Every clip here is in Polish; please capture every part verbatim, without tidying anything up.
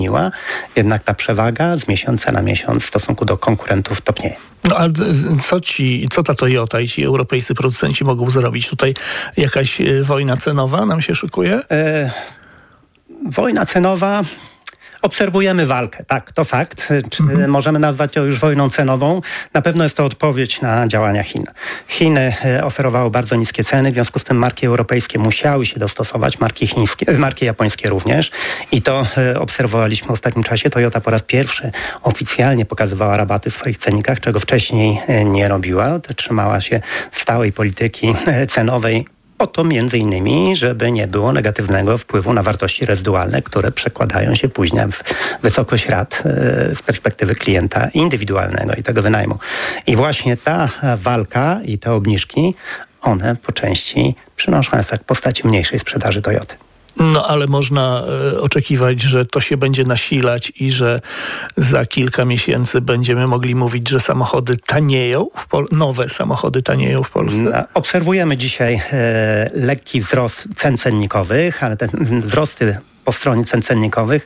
jednak ta przewaga z miesiąca na miesiąc w stosunku do konkurentów topnieje. No a co ci, co ta Toyota i ci europejscy producenci mogą zrobić? Tutaj jakaś wojna cenowa nam się szykuje? E, wojna cenowa... Obserwujemy walkę, tak, to fakt. Czy mhm. możemy nazwać to już wojną cenową? Na pewno jest to odpowiedź na działania Chin. Chiny oferowały bardzo niskie ceny, w związku z tym marki europejskie musiały się dostosować, marki chińskie, marki japońskie również. I to obserwowaliśmy w ostatnim czasie. Toyota po raz pierwszy oficjalnie pokazywała rabaty w swoich cennikach, czego wcześniej nie robiła. Trzymała się stałej polityki cenowej. O to między innymi, żeby nie było negatywnego wpływu na wartości rezydualne, które przekładają się później w wysokość rat z perspektywy klienta indywidualnego i tego wynajmu. I właśnie ta walka i te obniżki, one po części przynoszą efekt w postaci mniejszej sprzedaży Toyoty. No ale można e, oczekiwać, że to się będzie nasilać i że za kilka miesięcy będziemy mogli mówić, że samochody tanieją, w Pol- nowe samochody tanieją w Polsce? No, obserwujemy dzisiaj e, lekki wzrost cen cennikowych, ale te wzrosty po stronie cen cennikowych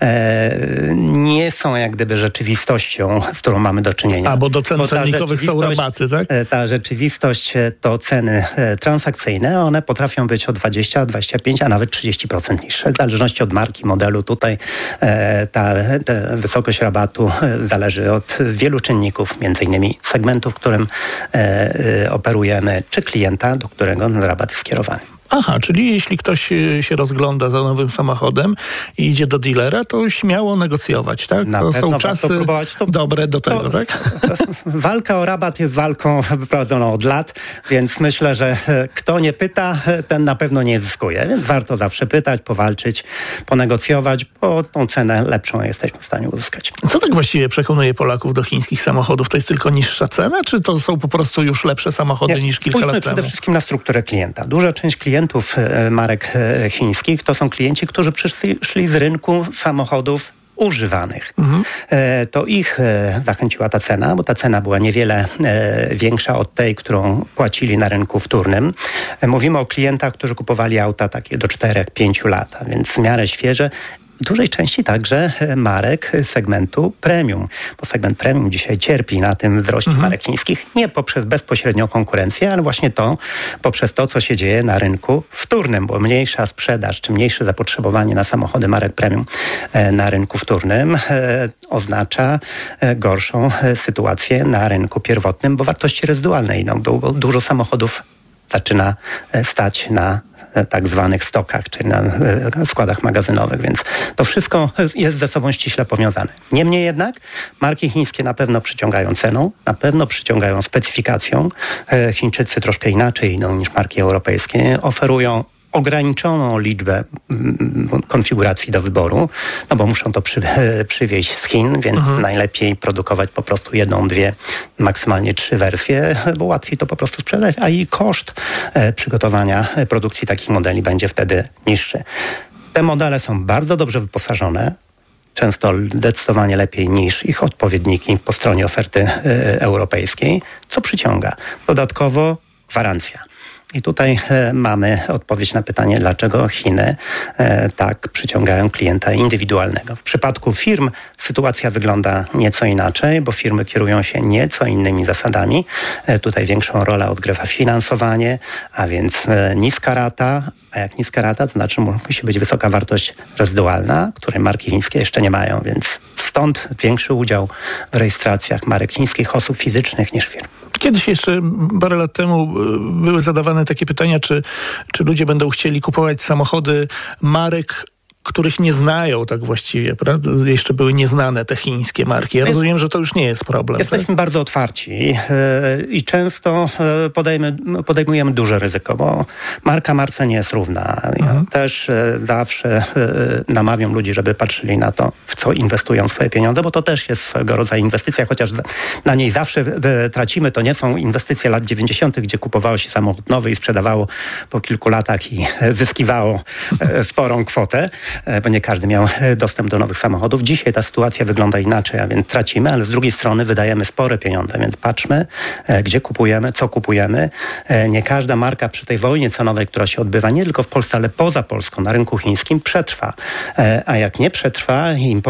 e, nie są jak gdyby rzeczywistością, z którą mamy do czynienia. A, bo do cen bo cennikowych są rabaty, tak? E, ta rzeczywistość to ceny e, transakcyjne, one potrafią być o dwadzieścia, dwadzieścia pięć, a nawet trzydzieści procent niższe. W zależności od marki, modelu tutaj e, ta, ta wysokość rabatu e, zależy od wielu czynników, między innymi segmentu, w którym e, e, operujemy, czy klienta, do którego rabat jest skierowany. Aha, czyli jeśli ktoś się rozgląda za nowym samochodem i idzie do dealera, to śmiało negocjować, tak? Na to są czasy to, dobre do tego, to, tak? Walka o rabat jest walką prowadzoną od lat, więc myślę, że kto nie pyta, ten na pewno nie zyskuje. Więc warto zawsze pytać, powalczyć, ponegocjować, bo tą cenę lepszą jesteśmy w stanie uzyskać. Co tak właściwie przekonuje Polaków do chińskich samochodów? To jest tylko niższa cena, czy to są po prostu już lepsze samochody nie, niż kilka lat temu? Przede wszystkim na strukturę klienta. Duża część klientów marek chińskich to są klienci, którzy przyszli z rynku samochodów używanych. Mhm. To ich zachęciła ta cena, bo ta cena była niewiele większa od tej, którą płacili na rynku wtórnym. Mówimy o klientach, którzy kupowali auta takie do czterech pięciu lat, a więc w miarę świeże. W dużej części także marek segmentu premium, bo segment premium dzisiaj cierpi na tym wzroście mhm. marek chińskich nie poprzez bezpośrednią konkurencję, ale właśnie to poprzez to, co się dzieje na rynku wtórnym, bo mniejsza sprzedaż czy mniejsze zapotrzebowanie na samochody marek premium na rynku wtórnym e, oznacza gorszą sytuację na rynku pierwotnym, bo wartości rezydualne idą, bo dużo samochodów zaczyna stać na tak zwanych stokach, czyli na składach magazynowych, więc to wszystko jest ze sobą ściśle powiązane. Niemniej jednak marki chińskie na pewno przyciągają ceną, na pewno przyciągają specyfikacją. Chińczycy troszkę inaczej idą niż marki europejskie, oferują ograniczoną liczbę konfiguracji do wyboru, no bo muszą to przy, przywieźć z Chin, więc mhm. najlepiej produkować po prostu jedną, dwie, maksymalnie trzy wersje, bo łatwiej to po prostu sprzedać, a i koszt e, przygotowania produkcji takich modeli będzie wtedy niższy. Te modele są bardzo dobrze wyposażone, często zdecydowanie lepiej niż ich odpowiedniki po stronie oferty e, europejskiej, co przyciąga. Dodatkowo gwarancja. I tutaj e, mamy odpowiedź na pytanie, dlaczego Chiny e, tak przyciągają klienta indywidualnego. W przypadku firm sytuacja wygląda nieco inaczej, bo firmy kierują się nieco innymi zasadami. E, tutaj większą rolę odgrywa finansowanie, a więc e, niska rata. A jak niska rata, to znaczy musi być wysoka wartość rezydualna, której marki chińskie jeszcze nie mają, więc stąd większy udział w rejestracjach marek chińskich osób fizycznych niż firm. Kiedyś jeszcze, parę lat temu, były zadawane takie pytania, czy, czy ludzie będą chcieli kupować samochody marek, których nie znają tak właściwie, prawda? Jeszcze były nieznane te chińskie marki. Ja rozumiem, że to już nie jest problem. Jesteśmy tak? bardzo otwarci yy, i często yy, podejmy, podejmujemy duże ryzyko, bo marka marce nie jest równa. Mhm. Ja też yy, zawsze yy, namawiam ludzi, żeby patrzyli na to, w co inwestują swoje pieniądze, bo to też jest swego rodzaju inwestycja, chociaż na niej zawsze yy, tracimy. To nie są inwestycje lat dziewięćdziesiątych, gdzie kupowało się samochód nowy i sprzedawało po kilku latach i yy, zyskiwało yy, sporą kwotę. bo nie każdy miał dostęp do nowych samochodów. Dzisiaj ta sytuacja wygląda inaczej, a więc tracimy, ale z drugiej strony wydajemy spore pieniądze, więc patrzmy, gdzie kupujemy, co kupujemy. Nie każda marka przy tej wojnie cenowej, która się odbywa nie tylko w Polsce, ale poza Polską, na rynku chińskim, przetrwa. A jak nie przetrwa, import